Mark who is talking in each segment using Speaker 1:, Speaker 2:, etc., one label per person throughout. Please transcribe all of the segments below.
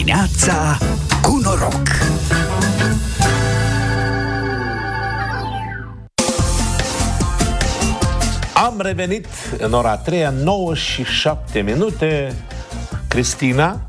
Speaker 1: Dimineața cu noroc.
Speaker 2: Am revenit în ora 3, 9 și 7 minute. Cristina,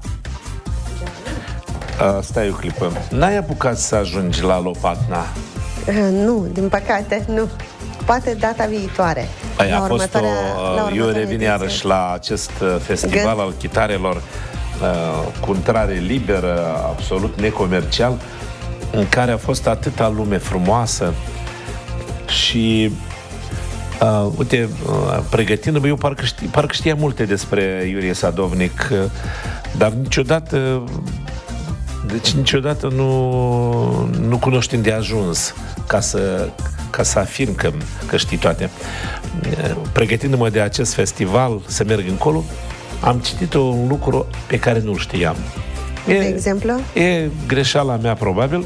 Speaker 2: stai o clipă. N-ai apucat să ajungi la Lopatna?
Speaker 3: Nu, din păcate, nu. Poate data viitoare.
Speaker 2: Eu revin iarăși la acest festival al chitarelor cu intrare liberă, absolut necomercial, în care a fost atâta lume frumoasă și uite, pregătindu-mă, eu parcă știa multe despre Iurie Sadovnic, dar niciodată nu cunoști îndeajuns ca să afirm că știi toate. Pregătindu-mă de acest festival să merg încolo, am citit un lucru pe care nu-l știam.
Speaker 3: De exemplu?
Speaker 2: E greșeala mea, probabil.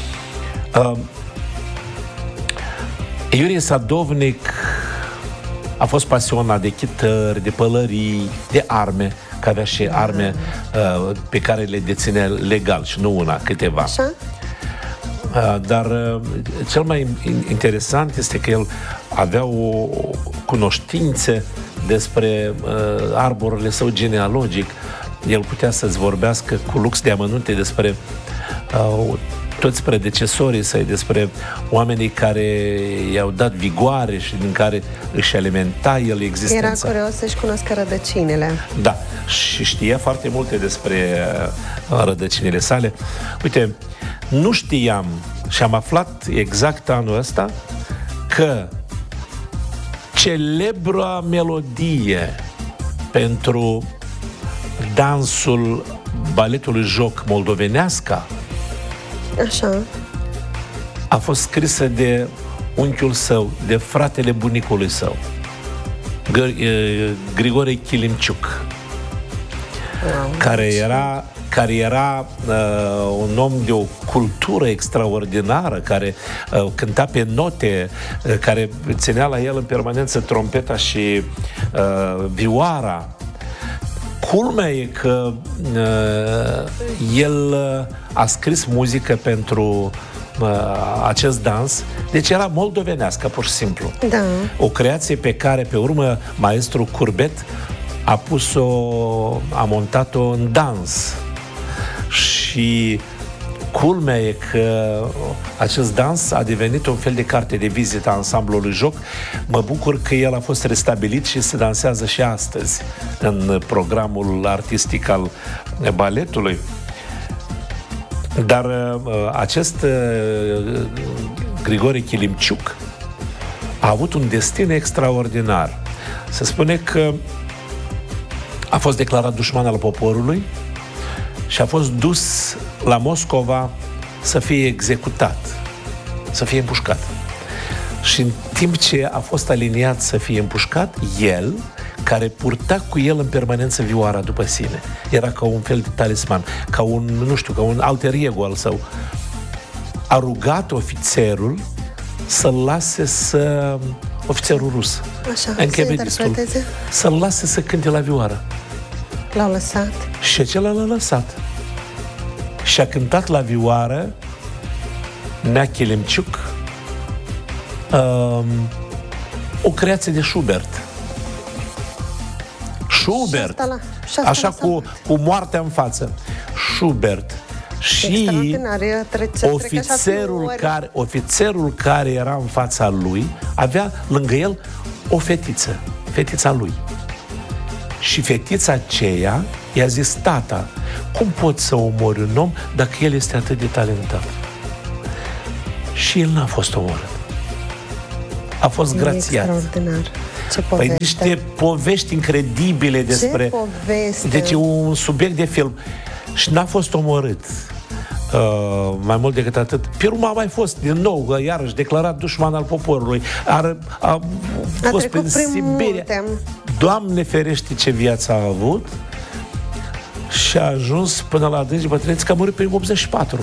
Speaker 2: Iurie Sadovnic a fost pasionat de chitări, de pălării, de arme, că avea și arme pe care le deținea legal și nu una, câteva.
Speaker 3: Așa?
Speaker 2: Dar cel mai interesant este că el avea o cunoștință despre arborele său genealogic. El putea să-ți vorbească cu lux de amănunte despre toți predecesorii săi, despre oamenii care i-au dat vigoare și din care își alimenta el existența.
Speaker 3: Era curios să-și cunoască rădăcinile.
Speaker 2: Da, și știa foarte multe despre rădăcinile sale. Uite, nu știam și am aflat exact anul ăsta că celebra melodie pentru dansul baletului joc moldovenească
Speaker 3: Așa.
Speaker 2: a fost scrisă de unchiul său, de fratele bunicului său, Grigore Chilimciuc,
Speaker 3: Wow.
Speaker 2: care era un om de o cultură extraordinară, care cânta pe note, care ținea la el în permanență trompeta și vioara. Culmea e că el a scris muzică pentru acest dans, deci era moldovenească, pur și simplu.
Speaker 3: Da.
Speaker 2: O creație pe care, pe urmă, maestru Curbet a montat-o în dans. Și culmea e că acest dans a devenit un fel de carte de vizită a ansamblului joc. Mă bucur că el a fost restabilit și se dansează și astăzi în programul artistic al baletului. Dar acest Grigore Chilimciuc a avut un destin extraordinar. Se spune că a fost declarat dușman al poporului și a fost dus la Moscova să fie executat, să fie împușcat. Și în timp ce a fost aliniat să fie împușcat, el, care purta cu el în permanență vioara după sine, era ca un fel de talisman, ca un alter ego al său, a rugat ofițerul să-l lase ofițerul rus, închevedistul, să-l lase să cânte la vioară.
Speaker 3: L-au lăsat.
Speaker 2: Și acela l-a lăsat. Și a cântat la vioară Nea Chilimciuc, o creație de Schubert. Așa cu moartea în față. Schubert. Și ofițerul care era în fața lui avea lângă el o fetiță, fetița lui. Și fetița aceea i-a zis: tata, cum poți să omori un om dacă el este atât de talentat? Și el n-a fost omorât. A fost grațiat.
Speaker 3: Extraordinar. Ce poveste.
Speaker 2: Păi niște povești incredibile despre...
Speaker 3: Ce poveste.
Speaker 2: Deci e un subiect de film. Și n-a fost omorât. Mai mult decât atât, pe urmă a mai fost din nou, iarăși declarat dușman al poporului. A fost prin Siberia. Doamne ferește ce viață a avut. Și a ajuns până la adânci bătrâneți, că a murit prin 84.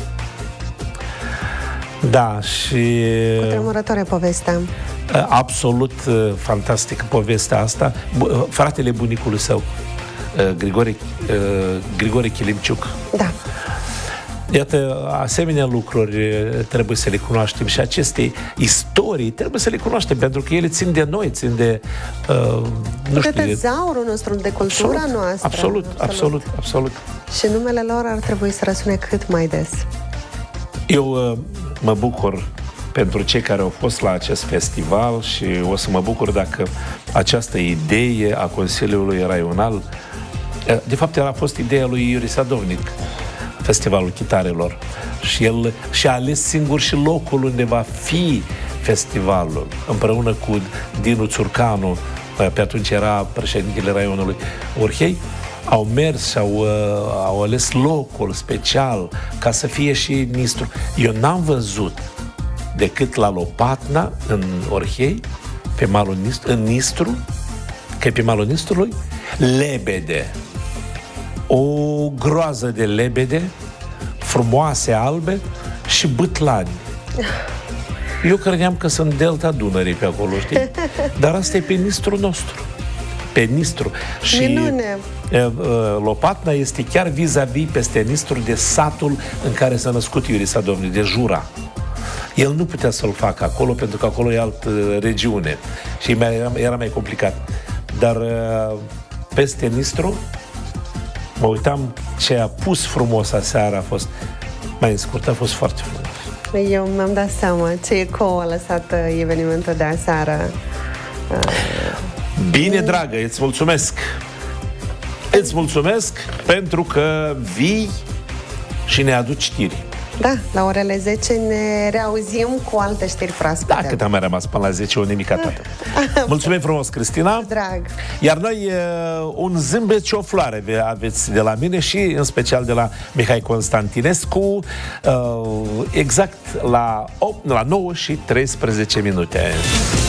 Speaker 2: Da, și...
Speaker 3: Cutremurătoare povestea.
Speaker 2: Absolut fantastică povestea asta. Fratele bunicului său, Grigore Chilimciuc.
Speaker 3: Da.
Speaker 2: Iată, asemenea lucruri trebuie să le cunoaștem și aceste istorii trebuie să le cunoaștem, pentru că ele țin de noi, țin de, nu știu,
Speaker 3: de tezaurul nostru, de cultura noastră.
Speaker 2: Absolut.
Speaker 3: Și numele lor ar trebui să răsune cât mai des.
Speaker 2: Eu mă bucur pentru cei care au fost la acest festival și o să mă bucur dacă această idee a Consiliului Raional, de fapt a fost ideea lui Iuri Sadovnic, Festivalul Chitarelor, și el și-a ales singur și locul unde va fi festivalul, împreună cu Dinu Țurcanu, pe atunci era președintele raionului Orhei. Au mers și au ales locul special ca să fie și Nistru. Eu n-am văzut decât la Lopatna, în Orhei, pe malul în Nistru, că e pe malul Nistrului, lebede. O groază de lebede, frumoase, albe și bâtlani. Eu credeam că sunt delta Dunării pe acolo, știi? Dar asta e pe Nistru nostru. Pe Nistru. Și
Speaker 3: minune!
Speaker 2: Lopatna este chiar vis-a-vis peste Nistru de satul în care s-a născut Iuri Sadovnic, de Jura. El nu putea să-l facă acolo, pentru că acolo e altă regiune și era mai complicat. Dar peste Nistru, mă uitam ce a pus frumos aseară, a fost mai scurt, a fost foarte frumos.
Speaker 3: Eu mi-am dat seama ce ecou a lăsat evenimentul de aseară.
Speaker 2: Bine, dragă, îți mulțumesc! Îți mulțumesc pentru că vii și ne aduci știri.
Speaker 3: Da, la orele 10 ne reauzim cu alte știri proaspete.
Speaker 2: Da, cât am mai rămas până la 10, o nimica toată. Mulțumim frumos, Cristina.
Speaker 3: Drag.
Speaker 2: Iar noi un zâmbet și o floare aveți de la mine și în special de la Mihai Constantinescu, exact la 9 și 13 minute.